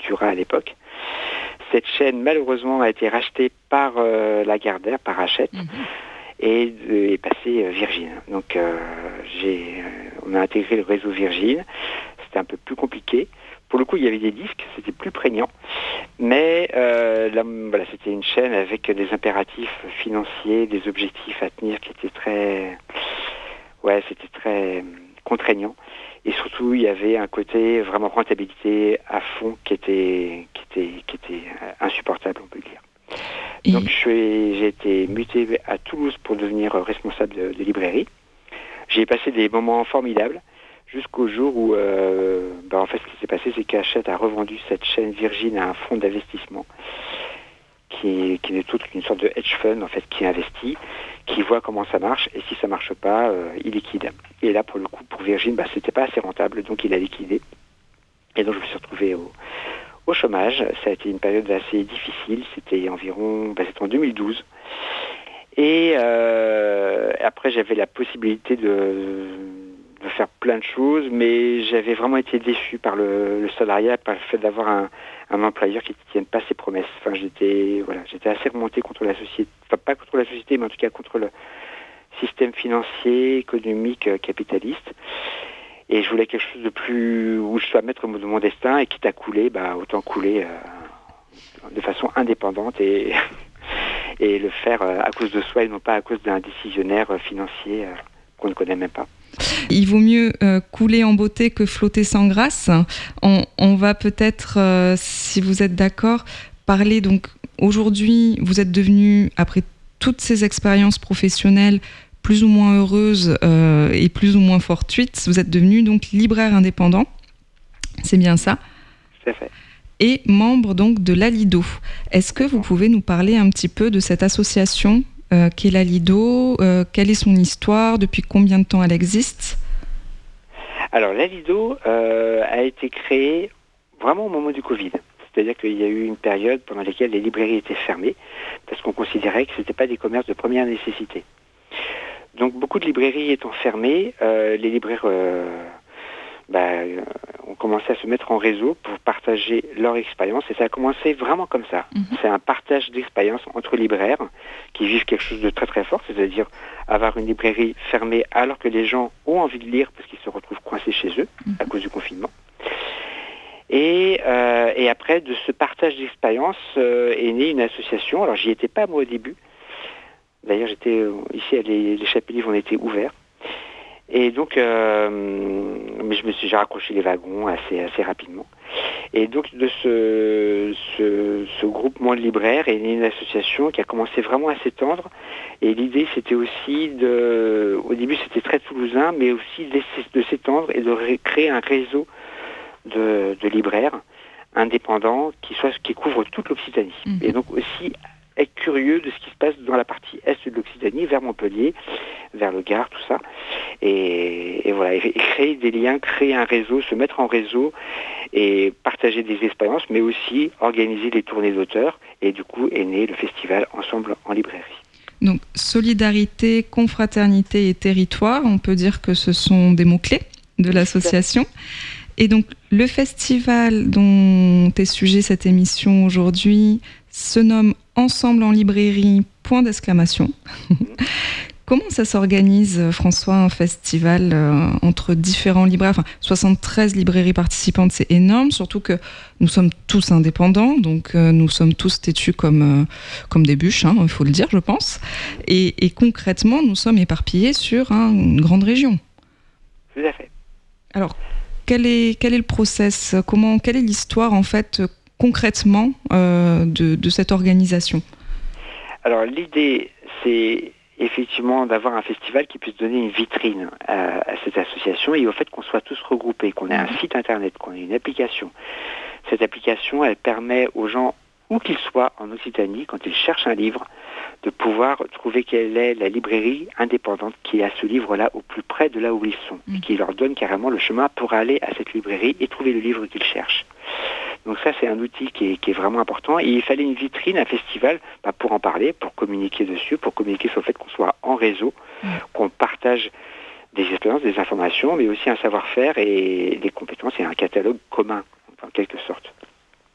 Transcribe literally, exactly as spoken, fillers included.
Cultura à l'époque. Cette chaîne, malheureusement, a été rachetée par euh, Lagardère, par Hachette, mmh. et euh, est passée euh, Virgin. Donc, euh, j'ai, euh, on a intégré le réseau Virgin. C'était un peu plus compliqué. Pour le coup, il y avait des disques, c'était plus prégnant. Mais euh, là, voilà, c'était une chaîne avec des impératifs financiers, des objectifs à tenir qui étaient très... Ouais, c'était très contraignant. Et surtout, il y avait un côté vraiment rentabilité à fond qui était, qui était, qui était insupportable, on peut le dire. Et... Donc, je suis, j'ai été muté à Toulouse pour devenir responsable de, de librairie. J'ai passé des moments formidables jusqu'au jour où, euh, ben en fait, ce qui s'est passé, c'est qu'Hachette a revendu cette chaîne Virgin à un fonds d'investissement qui, qui n'est autre qu'une sorte de hedge fund, en fait, qui investit, qui voit comment ça marche, et si ça marche pas, euh, il liquide. Et là, pour le coup, pour Virgin, bah, c'était pas assez rentable, donc il a liquidé. Et donc, je me suis retrouvé au, au chômage. Ça a été une période assez difficile. C'était environ, bah, c'était en deux mille douze. Et euh, après, j'avais la possibilité de, de faire plein de choses, mais j'avais vraiment été déçu par le, le salariat, par le fait d'avoir un, un employeur qui ne tienne pas ses promesses. Enfin, j'étais, voilà, j'étais assez remonté contre la société, enfin pas contre la société, mais en tout cas contre le système financier, économique, capitaliste. Et je voulais quelque chose de plus, où je sois maître de mon destin, et quitte à couler, bah, autant couler euh, de façon indépendante et, et le faire euh, à cause de soi et non pas à cause d'un décisionnaire financier euh, qu'on ne connaît même pas. Il vaut mieux euh, couler en beauté que flotter sans grâce. On, on va peut-être, euh, si vous êtes d'accord, parler donc aujourd'hui, vous êtes devenu, après toutes ces expériences professionnelles plus ou moins heureuses euh, et plus ou moins fortuites, vous êtes devenu donc libraire indépendant, c'est bien ça ? Tout à fait. Et membre donc de l'Alido. Est-ce que vous pouvez nous parler un petit peu de cette association euh, qu'est l'Alido, euh, quelle est son histoire, depuis combien de temps elle existe ? Alors l'Alido euh, a été créée vraiment au moment du Covid. C'est-à-dire qu'il y a eu une période pendant laquelle les librairies étaient fermées parce qu'on considérait que ce n'étaient pas des commerces de première nécessité. Donc beaucoup de librairies étant fermées, euh, les libraires euh, bah, euh, ont commencé à se mettre en réseau pour partager leur expérience, et ça a commencé vraiment comme ça. Mmh. C'est un partage d'expérience entre libraires qui vivent quelque chose de très très fort, c'est-à-dire avoir une librairie fermée alors que les gens ont envie de lire parce qu'ils se retrouvent coincés chez eux mmh. à cause du confinement. Et, euh, et après, de ce partage d'expérience euh, est née une association. Alors j'y étais pas moi au début. D'ailleurs, j'étais ici, les, les chapeliers ont été ouverts. Et donc, euh, mais je me suis, j'ai raccroché les wagons assez, assez rapidement. Et donc, de ce, ce, ce groupement de libraires est née une association qui a commencé vraiment à s'étendre. Et l'idée, c'était aussi de, au début, c'était très toulousain, mais aussi de, de s'étendre et de ré, créer un réseau de, de libraires indépendants qui soit, qui couvrent toute l'Occitanie. Mmh. Et donc aussi être curieux de ce qui se passe dans la partie est de l'Occitanie, vers Montpellier, vers le Gard, tout ça. Et, et voilà, et créer des liens, créer un réseau, se mettre en réseau et partager des expériences, mais aussi organiser des tournées d'auteurs. Et du coup est né le festival Ensemble en librairie. Donc solidarité, confraternité et territoire, on peut dire que ce sont des mots-clés de l'association. Et donc le festival dont est sujet cette émission aujourd'hui se nomme Ensemble en librairie, point d'exclamation. Comment ça s'organise, François, un festival euh, entre différents libraires, enfin soixante-treize librairies participantes, c'est énorme, surtout que nous sommes tous indépendants, donc euh, nous sommes tous têtus comme, euh, comme des bûches, il hein, faut le dire, je pense. Et, et concrètement, nous sommes éparpillés sur hein, une grande région. Tout à fait. Alors, quel est, quel est le process ? Comment, quelle est l'histoire, en fait, concrètement, euh, de, de cette organisation ? Alors, l'idée, c'est effectivement d'avoir un festival qui puisse donner une vitrine à, à cette association et au fait qu'on soit tous regroupés, qu'on ait un site internet, qu'on ait une application. Cette application, elle permet aux gens, où qu'ils soient en Occitanie, quand ils cherchent un livre, de pouvoir trouver quelle est la librairie indépendante qui a ce livre-là au plus près de là où ils sont, mmh. et qui leur donne carrément le chemin pour aller à cette librairie et trouver le livre qu'ils cherchent. Donc ça, c'est un outil qui est, qui est vraiment important. Et il fallait une vitrine, un festival, bah, pour en parler, pour communiquer dessus, pour communiquer sur le fait qu'on soit en réseau, mmh. qu'on partage des expériences, des informations, mais aussi un savoir-faire et des compétences et un catalogue commun, en quelque sorte.